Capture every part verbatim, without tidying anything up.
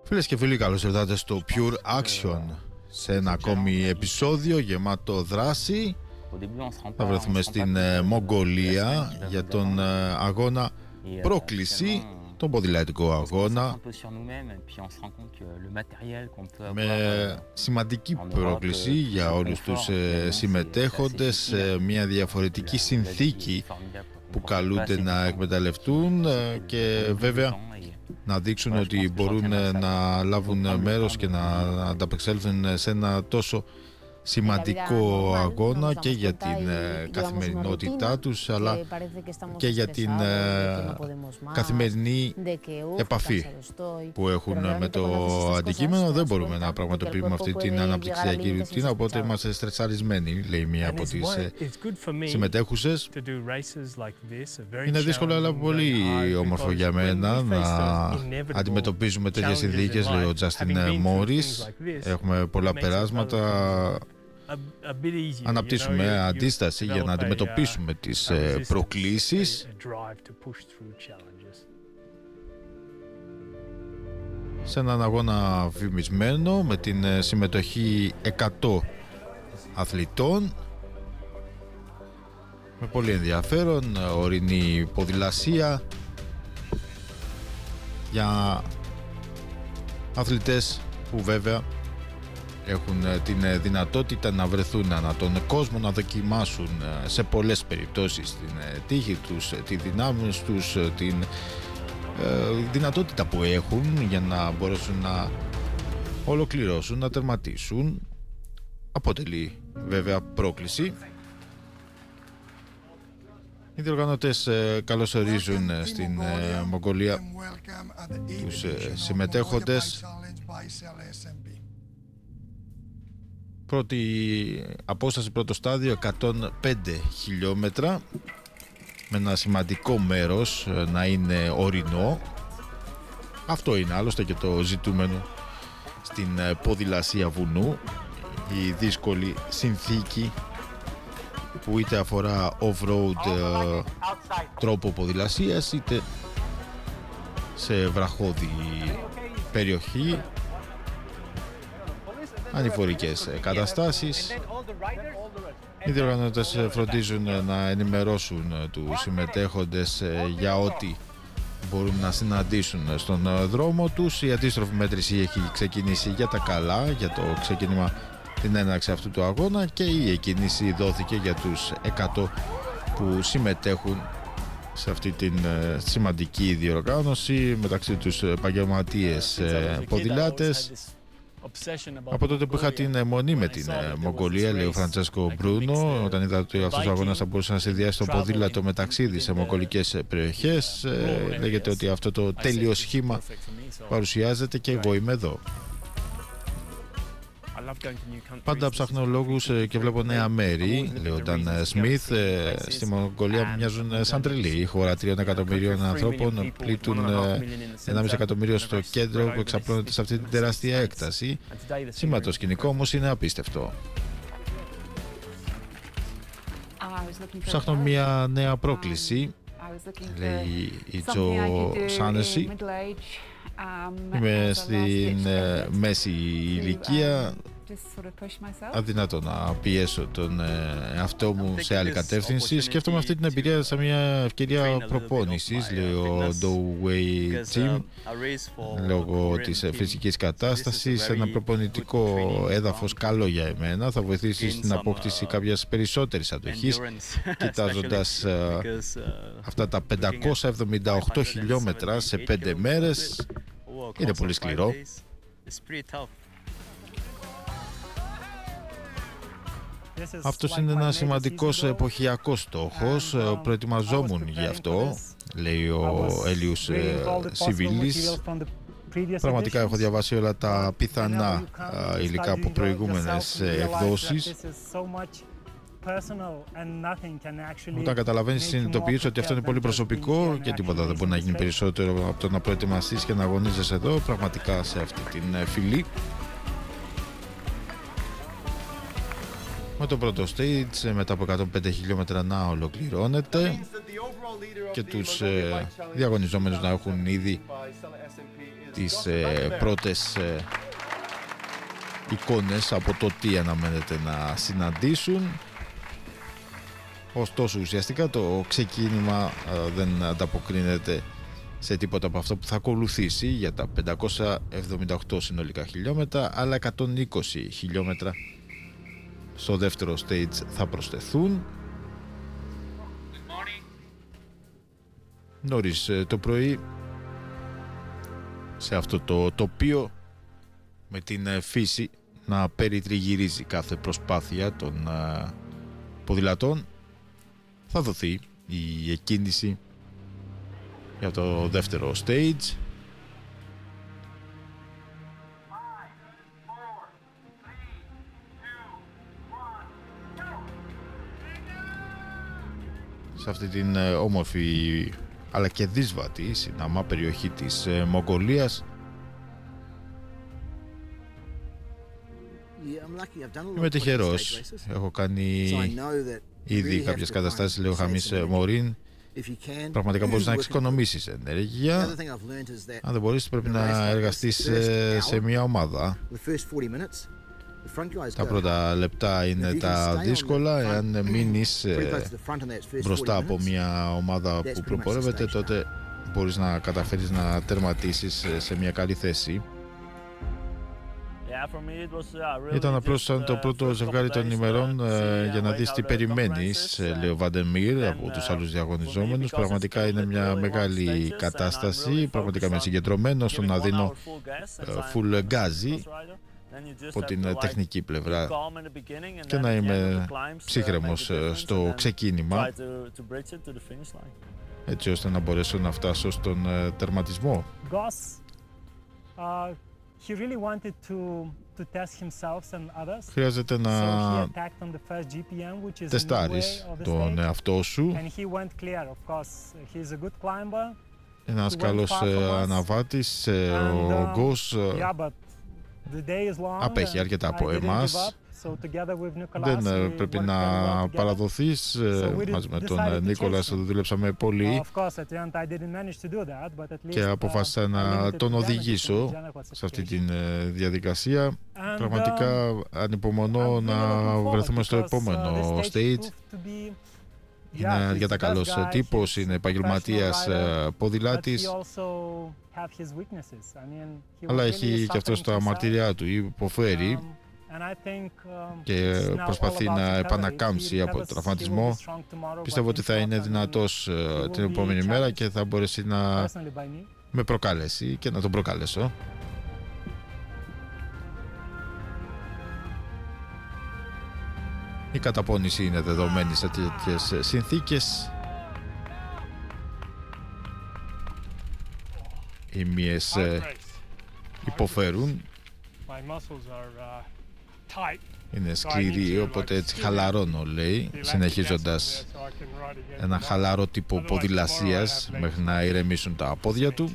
Φίλες και φίλοι, καλώς ήρθατε στο Pure Action, σε ένα ακόμη επεισόδιο γεμάτο δράση. Θα βρεθούμε στην Μογγολία για τον αγώνα πρόκληση, τον ποδηλατικό αγώνα, με σημαντική πρόκληση για όλους τους συμμετέχοντες σε μια διαφορετική συνθήκη που καλούνται να εκμεταλλευτούν και βέβαια να δείξουν ότι μπορούν να λάβουν μέρος και να ανταπεξέλθουν σε ένα τόσο σημαντικό αγώνα και για την καθημερινότητά τους, αλλά και για την καθημερινή επαφή που έχουν με το αντικείμενο. Δεν μπορούμε να πραγματοποιούμε αυτή την αναπτυξιακή ρουτίνα, οπότε είμαστε στρεσαρισμένοι, λέει μία από τις συμμετέχουσες. Είναι δύσκολο, αλλά πολύ όμορφο για μένα να αντιμετωπίζουμε τέτοιες συνθήκες, λέει ο Τζάστιν Μόρις. Έχουμε πολλά περάσματα. Αναπτύσσουμε αντίσταση για να αντιμετωπίσουμε τις προκλήσεις. Σε έναν αγώνα βημισμένο με την συμμετοχή εκατό αθλητών, με πολύ ενδιαφέρον, ορεινή ποδηλασία για αθλητές που βέβαια έχουν την δυνατότητα να βρεθούν ανά τον κόσμο, να δοκιμάσουν σε πολλές περιπτώσεις την τύχη τους, τη δυνάμει τους, την ε, δυνατότητα που έχουν για να μπορέσουν να ολοκληρώσουν, να τερματίσουν. Αποτελεί βέβαια πρόκληση. Οι διοργανωτές ε, καλωσορίζουν στην ε, Μογγολία τους ε, συμμετέχοντες. Πρώτη απόσταση, πρώτο στάδιο, εκατόν πέντε χιλιόμετρα, με ένα σημαντικό μέρος να είναι ορεινό. Αυτό είναι άλλωστε και το ζητούμενο στην ποδηλασία βουνού, η δύσκολη συνθήκη που είτε αφορά off-road ε, τρόπο ποδηλασίας, είτε σε βραχώδη περιοχή, ανηφορικές καταστάσεις. Οι διοργανώτες φροντίζουν να ενημερώσουν τους συμμετέχοντες για ό,τι μπορούν να συναντήσουν στον δρόμο τους. Η αντίστροφη μέτρηση έχει ξεκινήσει για τα καλά, για το ξεκίνημα, την έναρξη αυτού του αγώνα, και η εκκίνηση δόθηκε για τους εκατό που συμμετέχουν σε αυτή την σημαντική διοργάνωση, μεταξύ τους επαγγελματίες ποδηλάτες. Από τότε που είχα την αιμονή με την Μογγολία, λέει ο Φραντσέσκο Μπρούνο, όταν είδα ότι αυτός ο αγώνας θα μπορούσε να συνδυάσει το ποδήλατο με ταξίδι σε μογγολικές περιοχές, λέγεται ότι αυτό το τέλειο σχήμα παρουσιάζεται και εγώ είμαι εδώ. Πάντα ψάχνω λόγους και βλέπω νέα μέρη, λέει ο Νταν Σμιθ. Στη Μογγολία μου μοιάζουν σαν τρελή. Η χώρα τριών εκατομμυρίων ανθρώπων, πλήττουν ενάμιση εκατομμύριο στο κέντρο που εξαπλώνεται σε αυτή την τεράστια έκταση. Σήμερα το σκηνικό όμως είναι απίστευτο. Ψάχνω μια νέα πρόκληση, λέει η Τζο Σάνεση. Είμαι στην ε, μέση ηλικία, αδυνατό να πιέσω τον εαυτό μου σε άλλη κατεύθυνση. Σκέφτομαι αυτή την εμπειρία σαν μια ευκαιρία προπόνησης, λέει ο Douway Team, λόγω της φυσικής κατάστασης. Ένα προπονητικό έδαφος καλό για εμένα, θα βοηθήσει στην απόκτηση κάποιας περισσότερης αντοχής, κοιτάζοντας αυτά τα πεντακόσια εβδομήντα οκτώ χιλιόμετρα σε πέντε μέρες. Είναι πολύ σκληρό. Αυτός είναι ένας σημαντικός εποχιακός στόχος. Προετοιμαζόμουν γι' αυτό, λέει ο Έλιους Σιβίλης. Πραγματικά έχω διαβάσει όλα τα πιθανά υλικά από προηγούμενες εκδόσεις. Όταν καταλαβαίνεις, συνειδητοποιείς ότι αυτό είναι πολύ προσωπικό και τίποτα δεν μπορεί να γίνει περισσότερο από το να προετοιμαστείς και να αγωνίζεσαι εδώ, πραγματικά σε αυτή την φυλή. Με το πρώτο stage μετά από εκατόν πέντε χιλιόμετρα να ολοκληρώνεται. και τους ε, διαγωνιζόμενους να έχουν ήδη τις ε, πρώτες ε, εικόνες από το τι αναμένεται να συναντήσουν. Ωστόσο ουσιαστικά το ξεκίνημα ε, δεν ανταποκρίνεται σε τίποτα από αυτό που θα ακολουθήσει για τα πεντακόσια εβδομήντα οκτώ συνολικά χιλιόμετρα, αλλά εκατόν είκοσι χιλιόμετρα στο δεύτερο stage θα προσθεθούν. Νωρίς το πρωί σε αυτό το τοπίο, με την φύση να περιτριγυρίζει κάθε προσπάθεια των ποδηλατών, θα δοθεί η εκκίνηση για το δεύτερο stage. Σε αυτή την όμορφη αλλά και δύσβατη συνάμα περιοχή της Μογγολίας. Είμαι τυχερός, έχω κάνει ήδη κάποιες καταστάσεις λέω χαμής Μωρίν. Πραγματικά μπορείς να εξοικονομήσεις ενέργεια. Αν δεν μπορείς πρέπει να εργαστείς σε μια ομάδα. Τα πρώτα λεπτά είναι τα δύσκολα. Εάν μείνεις μπροστά από μια ομάδα που προπορεύεται, τότε μπορείς να καταφέρεις να τερματίσεις σε μια καλή θέση. Ήταν απλώς σαν το πρώτο ζευγάρι των ημερών ε, για να δεις τι περιμένεις, λέει ο Βάντερ Μίρ από τους άλλους διαγωνιζόμενους. Πραγματικά είναι μια μεγάλη κατάσταση. Πραγματικά είμαι συγκεντρωμένο στο να δίνω ε, full γκάζι από την τεχνική πλευρά και να είμαι ψύχρεμος στο ξεκίνημα, έτσι ώστε να μπορέσω να φτάσω στον ε, τερματισμό. He really wanted to to test himself and others. Χρειάζεται να τεστάρεις τον εαυτό σου. Είναι ένας καλός αναβάτης. Ο Γκος απέχει αρκετά από εμάς. Δεν πρέπει να παραδοθείς. Μαζί με τον Νίκολας το δουλέψαμε πολύ και αποφάσισα να τον οδηγήσω σε αυτή τη διαδικασία. Πραγματικά ανυπομονώ να βρεθούμε στο επόμενο stage. Είναι αρκετά καλός τύπος, είναι επαγγελματίας ποδηλάτης, αλλά έχει και αυτός τα μαρτυριά του, υποφέρει και προσπαθεί να επανακάμψει από τον τραυματισμό. Πιστεύω ότι θα είναι δυνατός την επόμενη μέρα και θα μπορέσει να με προκαλέσει και να τον προκαλέσω. Η καταπώνηση είναι δεδομένη σε τέτοιες συνθήκες. Οι μύες υποφέρουν. Είναι σκληρή, οπότε έτσι χαλαρώνω, λέει, συνεχίζοντας ένα χαλαρό τύπο ποδηλασίας μέχρι να ηρεμήσουν τα πόδια του.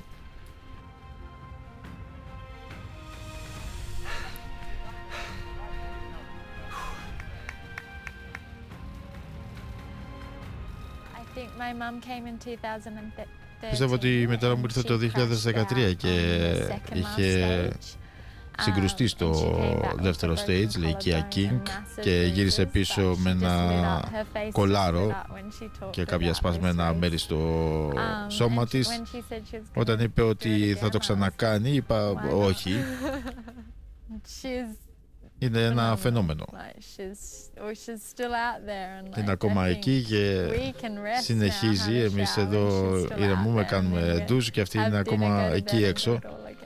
Πιστεύω ότι η μητέρα μου ήρθε το δύο χιλιάδες δεκατρία και είχε συγκρουστεί στο δεύτερο stage, λέει Kia King, και γύρισε πίσω με ένα κολάρο και κάποια σπασμένα μέρη στο σώμα της. Όταν είπε ότι θα το ξανακάνει, είπα όχι. Είναι ένα φαινόμενο. Είναι ακόμα εκεί και συνεχίζει. Εμείς εδώ ηρεμούμε, κάνουμε ντουζ και αυτή είναι ακόμα εκεί έξω.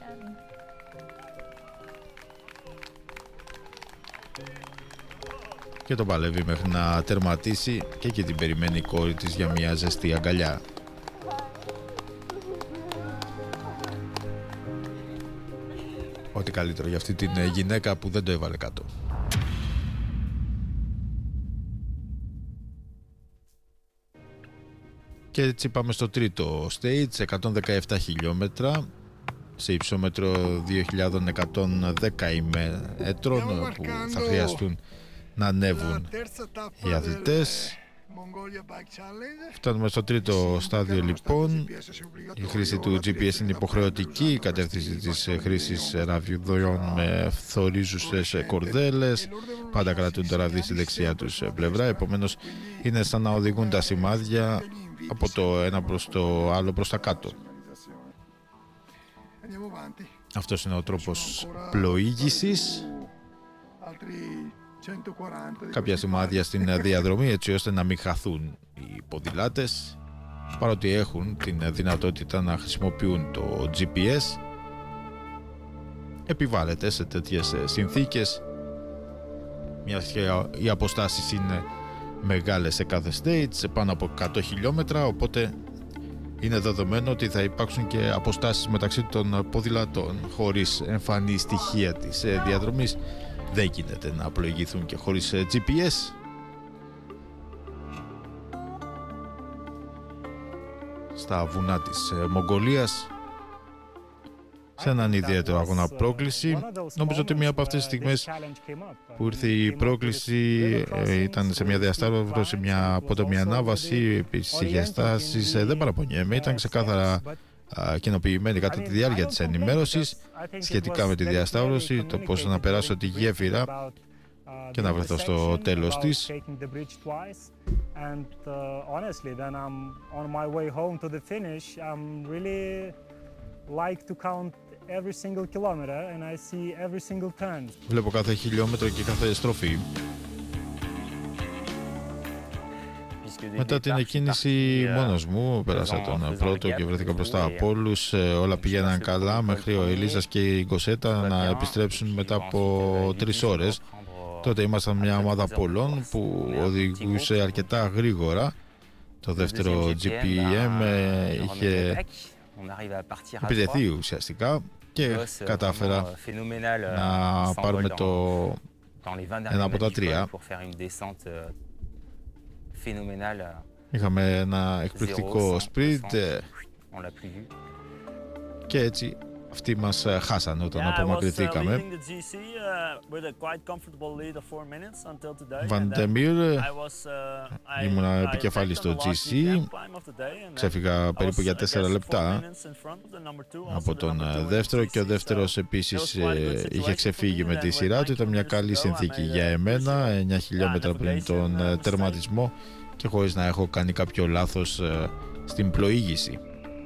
Και τον παλεύει μέχρι να τερματίσει και εκεί την περιμένει η κόρη της για μια ζεστή αγκαλιά. Ό,τι καλύτερο για αυτή την γυναίκα που δεν το έβαλε κάτω. Και έτσι πάμε στο τρίτο stage, εκατόν δεκαεπτά χιλιόμετρα σε υψόμετρο δύο χιλιάδες εκατόν δέκα μέτρων που θα χρειαστούν να ανέβουν οι αθλητές. Φτάνουμε στο τρίτο στάδιο λοιπόν. Η χρήση του τζι πι ες είναι υποχρεωτική. Η κατεύθυνση της χρήσης ραβδίων με φθορίζουσες κορδέλες. Πάντα κρατούν το ραβδί στη δεξιά τους πλευρά. Επομένως είναι σαν να οδηγούν τα σημάδια από το ένα προς το άλλο προς τα κάτω. Αυτός είναι ο τρόπος πλοήγησης. Κάποια σημάδια στην διαδρομή έτσι ώστε να μην χαθούν οι ποδηλάτες, παρότι έχουν την δυνατότητα να χρησιμοποιούν το τζι πι ες. Επιβάλλεται σε τέτοιες συνθήκες, μιας και οι αποστάσεις είναι μεγάλες σε κάθε stage, πάνω από εκατό χιλιόμετρα, οπότε είναι δεδομένο ότι θα υπάρξουν και αποστάσεις μεταξύ των ποδηλατών. Χωρίς εμφανή στοιχεία της διαδρομής δεν γίνεται να πλοηγηθούν και χωρίς τζι πι ες. Στα βουνά της Μογγολίας, σε έναν ιδιαίτερο αγώνα πρόκληση. Νομίζω ότι μία από αυτές τις στιγμές που ήρθε η πρόκληση ήταν σε μια διασταύρωση, μια απότομη ανάβαση, επίσης είχε στάσεις, δεν παραπονιέμαι, ήταν ξεκάθαρα κοινοποιημένη κατά τη διάρκεια της ενημέρωσης σχετικά με τη διασταύρωση, το πώς να περάσω τη γέφυρα και να βρεθώ στο τέλος της. Βλέπω κάθε χιλιόμετρο και κάθε στροφή. Μετά την εκκίνηση μόνος μου, πέρασα τον πρώτο και βρέθηκα μπροστά από όλους. Όλα πήγαιναν καλά μέχρι ο Ελίζας και η Γκοσέτα να επιστρέψουν μετά από τρεις ώρες. Τότε ήμασταν μια ομάδα πολλών που οδηγούσε αρκετά γρήγορα. Το δεύτερο τζι πι εμ είχε επιτεθεί ουσιαστικά και κατάφερα να πάρουμε το ένα από τα τρία. Είχαμε ένα εκπληκτικό sprint και έτσι αυτοί μας χάσαν όταν απομακρυνθήκαμε. Βαντεμίρ, ήμουνα επικεφαλής στο τζι σι, ξέφυγα περίπου για τέσσερα λεπτά από τον δεύτερο και ο δεύτερος επίσης είχε ξεφύγει με τη σειρά του. Ήταν μια καλή συνθήκη για εμένα, εννιά χιλιόμετρα πριν τον τερματισμό και χωρίς να έχω κάνει κάποιο λάθος στην πλοήγηση.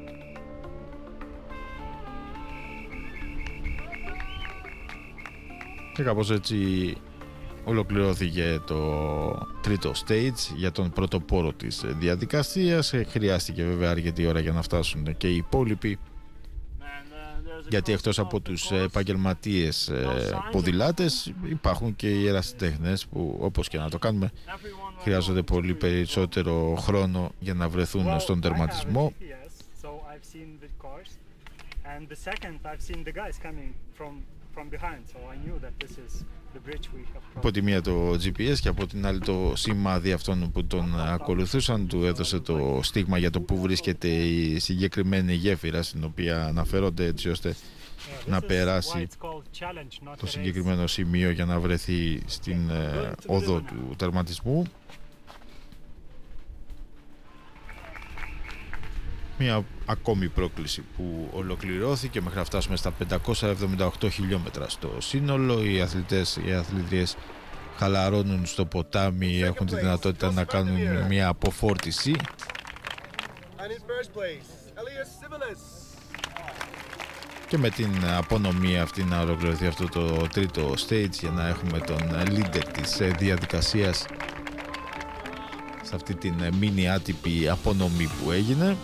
Και κάπως έτσι ολοκληρώθηκε το τρίτο stage για τον πρωτοπόρο της διαδικασίας. Χρειάστηκε βέβαια αρκετή ώρα για να φτάσουν και οι υπόλοιποι, γιατί εκτός από τους επαγγελματίες ποδηλάτες υπάρχουν και οι ερασιτέχνες που, όπως και να το κάνουμε, χρειάζονται πολύ περισσότερο χρόνο για να βρεθούν στον τερματισμό. Από τη μία το τζι πι ες και από την άλλη το σημάδι αυτών που τον ακολουθούσαν του έδωσε το στίγμα για το που βρίσκεται η συγκεκριμένη γέφυρα στην οποία αναφέρονται, έτσι ώστε να περάσει το συγκεκριμένο σημείο για να βρεθεί στην οδό του τερματισμού. Μια ακόμη πρόκληση που ολοκληρώθηκε μέχρι να φτάσουμε στα πεντακόσια εβδομήντα οκτώ χιλιόμετρα στο σύνολο. Οι αθλητές, οι αθλητριές χαλαρώνουν στο ποτάμι, έχουν τη δυνατότητα να κάνουν μια αποφόρτιση. Και με την απονομή αυτή να ολοκληρωθεί αυτό το τρίτο stage για να έχουμε τον leader της διαδικασίας σε αυτή την μίνι άτυπη απονομή που έγινε.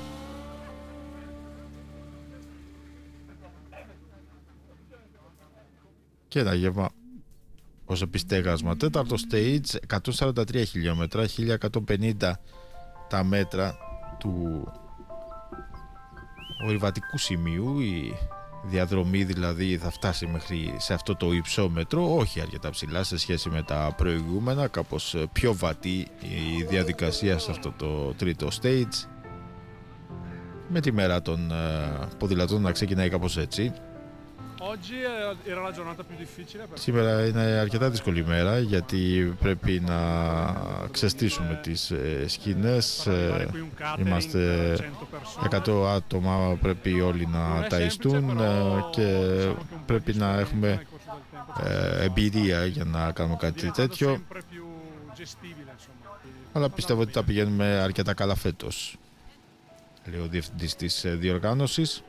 Και ένα γεύμα ως επιστέγασμα. Τέταρτο stage, εκατόν σαράντα τρία χιλιόμετρα, χίλια εκατόν πενήντα τα μέτρα του ορειβατικού σημείου. Η διαδρομή δηλαδή θα φτάσει μέχρι σε αυτό το υψόμετρο, όχι αρκετά ψηλά σε σχέση με τα προηγούμενα, κάπως πιο βατή η διαδικασία σε αυτό το τρίτο stage, με τη μέρα των ποδηλατών να ξεκινάει κάπως έτσι. Σήμερα είναι αρκετά δύσκολη ημέρα γιατί πρέπει να ξεστήσουμε τις σκήνες. Είμαστε εκατό άτομα, πρέπει όλοι να ταΐστούν και πρέπει να έχουμε εμπειρία για να κάνουμε κάτι τέτοιο. Αλλά πιστεύω ότι τα πηγαίνουμε αρκετά καλά φέτος, λέει ο διευθυντής της διοργάνωσης.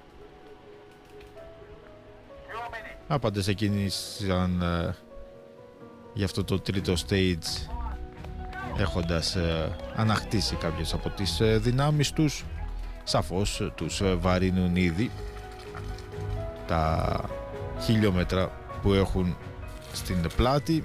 Άπαντες εκκίνησαν ε, για αυτό το τρίτο stage έχοντας ε, ανακτήσει κάποιες από τις ε, δυνάμεις τους. Σαφώς ε, τους ε, βαρύνουν ήδη τα χιλιόμετρα που έχουν στην πλάτη.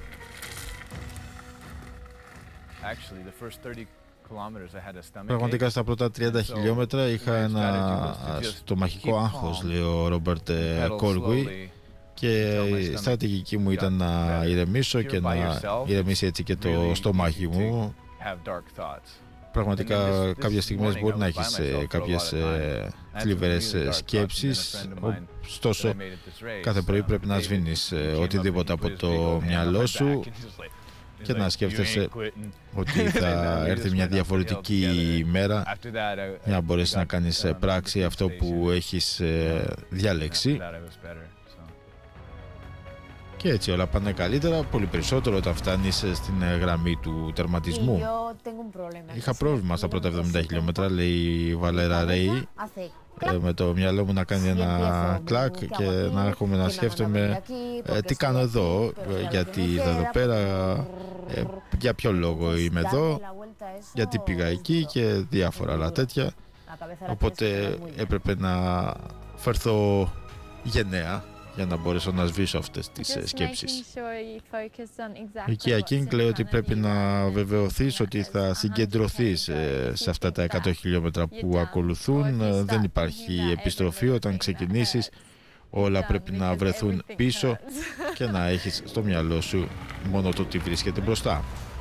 Πραγματικά στα πρώτα τριάντα χιλιόμετρα είχα ένα στομαχικό άγχος, λέει ο Ρόμπερτ Κόλγουι, και η στρατηγική μου ήταν να ηρεμήσω και να ηρεμήσει έτσι και το στομάχι μου. Πραγματικά κάποιες στιγμές μπορεί να έχεις κάποιες θλιβερές σκέψεις, ωστόσο κάθε πρωί πρέπει να σβήνεις οτιδήποτε από το μυαλό σου και να σκέφτεσαι ότι θα έρθει μια διαφορετική ημέρα για να μπορέσεις να κάνεις πράξη αυτό που έχεις διαλέξει. Και έτσι όλα πάνε καλύτερα, πολύ περισσότερο όταν φτάνεις στην γραμμή του τερματισμού. Είχα πρόβλημα στα πρώτα εβδομήντα χιλιόμετρα, λέει η Βαλέρα Ρέι, με το μυαλό μου να κάνει ένα κλακ και να έρχομαι να σκέφτομαι ε, τι κάνω εδώ, γιατί είδα εδώ πέρα, ε, για ποιο λόγο είμαι εδώ, γιατί πήγα εκεί και διάφορα άλλα τέτοια. Οπότε έπρεπε να φερθώ γενναία για να μπορέσω να σβήσω αυτές τις σκέψεις. Η Kia King λέει ότι πρέπει να βεβαιωθείς ότι θα συγκεντρωθείς σε αυτά τα εκατό χιλιόμετρα που ακολουθούν. Δεν υπάρχει επιστροφή όταν ξεκινήσεις. Όλα πρέπει να βρεθούν πίσω και να έχεις στο μυαλό σου μόνο το τι βρίσκεται μπροστά.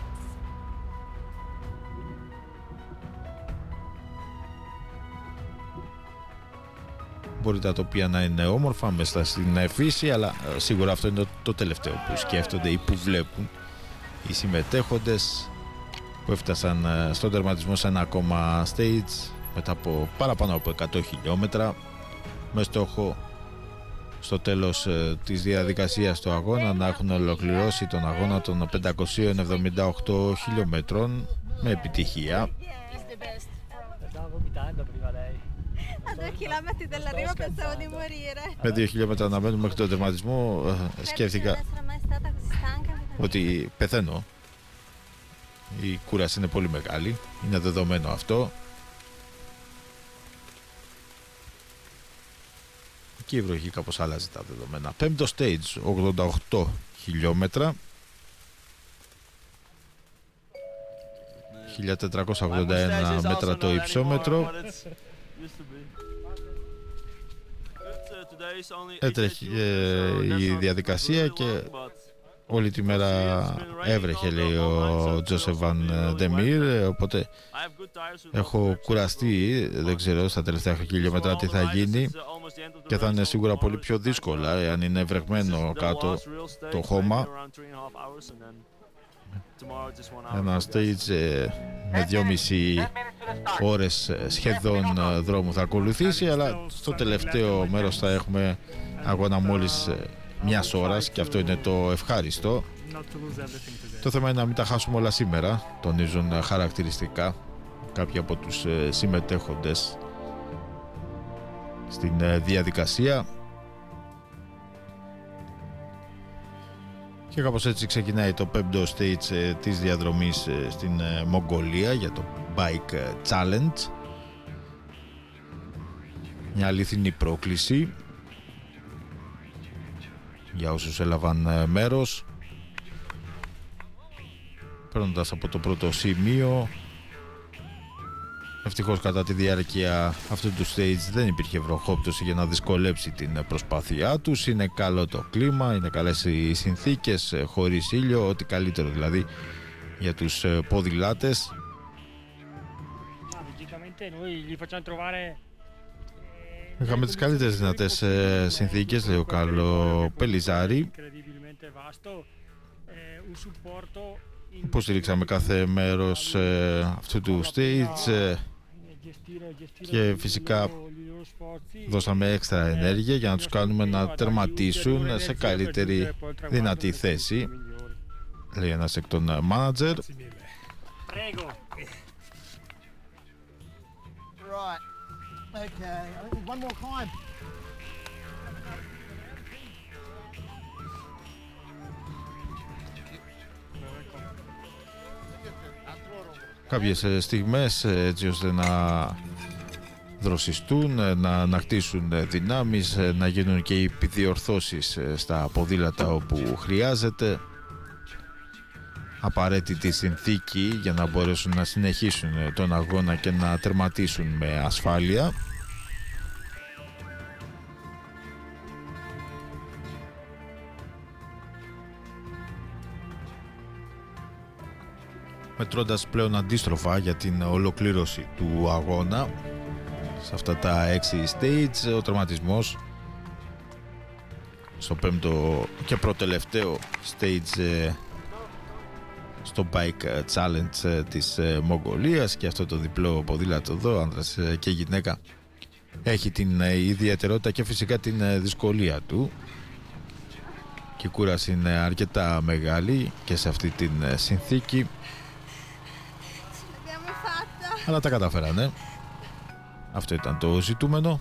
Μπορεί τα τοπία να είναι όμορφα μέσα στην φύση, αλλά σίγουρα αυτό είναι το τελευταίο που σκέφτονται ή που βλέπουν οι συμμετέχοντες που έφτασαν στον τερματισμό σε ένα ακόμα stage μετά από παραπάνω από εκατό χιλιόμετρα, με στόχο στο τέλος της διαδικασίας του αγώνα να έχουν ολοκληρώσει τον αγώνα των πεντακοσίων εβδομήντα οκτώ χιλιόμετρων με επιτυχία. Με δύο χιλιόμετρα να μένουμε μέχρι τον τερματισμό, σκέφτηκα ότι πεθαίνω. Η κούραση είναι πολύ μεγάλη, είναι δεδομένο αυτό. Και η βροχή κάπως άλλαζε τα δεδομένα. Πέμπτο stage, ογδόντα οκτώ χιλιόμετρα, χίλια τετρακόσια ογδόντα ένα μέτρα το υψόμετρο. Έτρεχε ε, η διαδικασία και όλη τη μέρα έβρεχε, λέει ο Τζόσεφ Βαν Ντεμίρ, οπότε έχω κουραστεί, δεν ξέρω στα τελευταία χιλιόμετρα τι θα γίνει και θα είναι σίγουρα πολύ πιο δύσκολα εάν είναι βρεγμένο κάτω το χώμα. Ένα stage ε, με δυόμιση ώρες σχεδόν δρόμου θα ακολουθήσει, αλλά στο τελευταίο μέρος θα έχουμε αγώνα μόλις μιας ώρας και αυτό είναι το ευχάριστο. Το θέμα είναι να μην τα χάσουμε όλα σήμερα, τονίζουν χαρακτηριστικά κάποιοι από τους συμμετέχοντες στην διαδικασία. Και κάπως έτσι ξεκινάει το πέμπτο stage ε, της διαδρομής ε, στην ε, Μογγολία για το Bike Challenge. Μια αληθινή πρόκληση για όσους έλαβαν ε, μέρος, παίρνοντας από το πρώτο σημείο. Ευτυχώς κατά τη διάρκεια αυτού του stage δεν υπήρχε βροχόπτωση για να δυσκολέψει την προσπάθειά τους. Είναι καλό το κλίμα, είναι καλές οι συνθήκες, χωρίς ήλιο, ό,τι καλύτερο δηλαδή για τους ποδηλάτες. Είχαμε τις καλύτερες δυνατές ε, συνθήκες, λέει ο Κάρλο Πελιζάρη. Υποστηρίξαμε κάθε μέρος ε, αυτού του stage ε, και φυσικά δώσαμε έξτρα ενέργεια για να τους κάνουμε να τερματίσουν σε καλύτερη δυνατή θέση, λέει ένας εκ των μάνατζερ. Κάποιες στιγμές έτσι ώστε να δροσιστούν, να ανακτήσουν δυνάμεις, να γίνουν και οι επιδιορθώσεις στα ποδήλατα όπου χρειάζεται. Απαραίτητη συνθήκη για να μπορέσουν να συνεχίσουν τον αγώνα και να τερματίσουν με ασφάλεια. Μετρώντας πλέον αντίστροφα για την ολοκλήρωση του αγώνα σε αυτά τα έξι stage, ο τερματισμός στο πέμπτο και προτελευταίο stage στο Bike Challenge της Μογγολίας, και αυτό το διπλό ποδήλατο εδώ, άνδρας και γυναίκα, έχει την ιδιαιτερότητα και φυσικά την δυσκολία του, και η κούραση είναι αρκετά μεγάλη και σε αυτή την συνθήκη, αλλά τα καταφέρανε. Αυτό ήταν το ζητούμενο.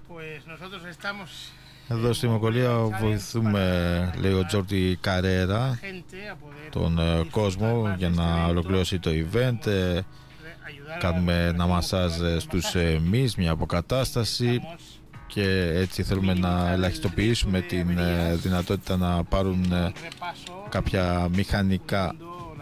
Εδώ στη Μογγολία βοηθούμε, λέει ο Τζόρντι Καρέρα, τον κόσμο για να ολοκληρώσει το event. Κάνουμε ένα μασάζ στους μυς, μια αποκατάσταση, και έτσι θέλουμε να ελαχιστοποιήσουμε την δυνατότητα να πάρουν κάποια μηχανικά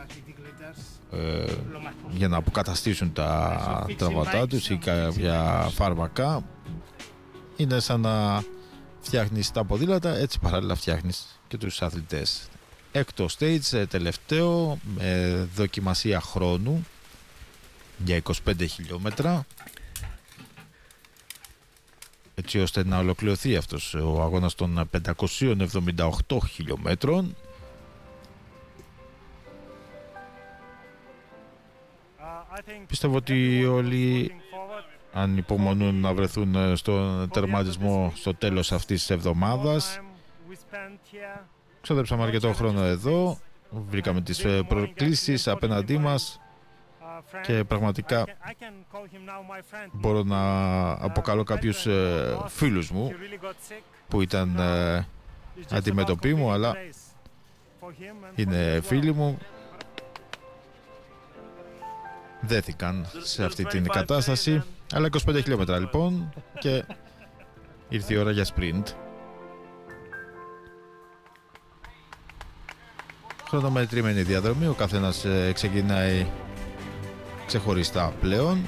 ε, για να αποκαταστήσουν τα τραυματά τους ή κάποια φάρμακα. Είναι σαν να φτιάχνεις τα ποδήλατα, έτσι παράλληλα φτιάχνεις και τους αθλητές. Έκτο stage, τελευταίο, με δοκιμασία χρόνου για είκοσι πέντε χιλιόμετρα, έτσι ώστε να ολοκληρωθεί αυτός ο αγώνας των πεντακοσίων εβδομήντα οκτώ χιλιόμετρων. Πιστεύω ότι όλοι ανυπομονούν να βρεθούν στον τερματισμό στο τέλος αυτής της εβδομάδας. Ξόδεψαμε αρκετό χρόνο εδώ, βρήκαμε τις προκλήσεις απέναντί μας και πραγματικά μπορώ να αποκαλώ κάποιους φίλους μου που ήταν αντιμετωπί μου, αλλά είναι φίλοι μου. Δέθηκαν σε αυτή την κατάσταση. Αλλά είκοσι πέντε χιλιόμετρα λοιπόν, και ήρθε η ώρα για sprint. Χρονομετρημένη διαδρομή, ο καθένας ξεκινάει ξεχωριστά πλέον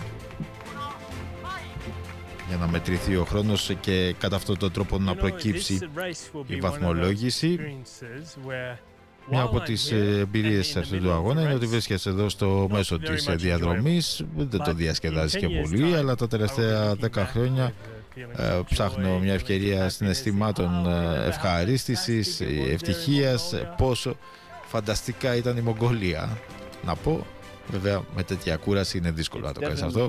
για να μετρηθεί ο χρόνος και κατά αυτόν τον τρόπο να προκύψει η βαθμολόγηση. Μια από τις εμπειρίες αυτού του αγώνα είναι ότι βρίσκεσαι εδώ στο μέσο της διαδρομής, δεν το διασκεδάζεις και πολύ, αλλά τα τελευταία δέκα χρόνια ε, ψάχνω μια ευκαιρία συναισθημάτων ευχαρίστησης, ευτυχίας, πόσο φανταστικά ήταν η Μογγολία. Να πω, βέβαια με τέτοια κούραση είναι δύσκολο να το κάνεις αυτό.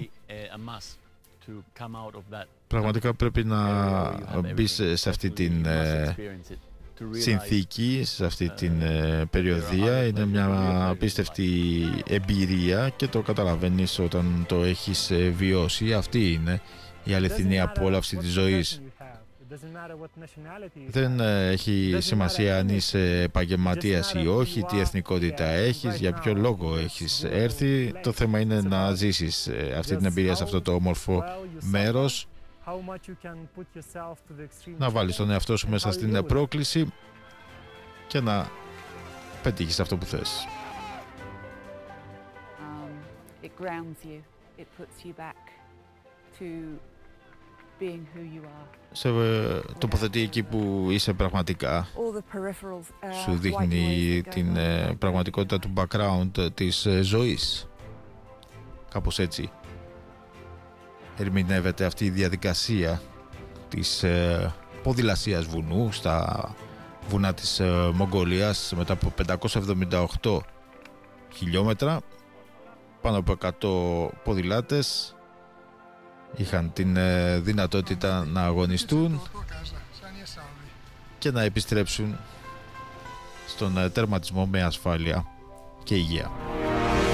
Πραγματικά πρέπει να μπεις σε αυτή την ε, συνθήκη, σε αυτή την ε, περιοδία. Είναι μια απίστευτη εμπειρία και το καταλαβαίνεις όταν το έχεις ε, βιώσει. Αυτή είναι η αληθινή απόλαυση της ζωής. Δεν ε, έχει σημασία αν είσαι επαγγελματίας ή όχι, τι εθνικότητα έχεις, για ποιο λόγο έχεις έρθει. Το θέμα είναι να ζήσεις ε, αυτή την εμπειρία σε αυτό το όμορφο μέρος, να βάλεις τον εαυτό σου μέσα στην πρόκληση και να πετύχεις αυτό που θες. Um, it grounds you. It puts you back to being who you are. Σε τοποθετεί εκεί που είσαι πραγματικά. Σου δείχνει την πραγματικότητα του background της ζωής. Κάπως έτσι ερμηνεύεται αυτή η διαδικασία της ε, ποδηλασίας βουνού στα βουνά της ε, Μογγολίας μετά από πεντακόσια εβδομήντα οκτώ χιλιόμετρα. Πάνω από εκατό ποδηλάτες είχαν την ε, δυνατότητα να αγωνιστούν και να επιστρέψουν στον ε, τερματισμό με ασφάλεια και υγεία.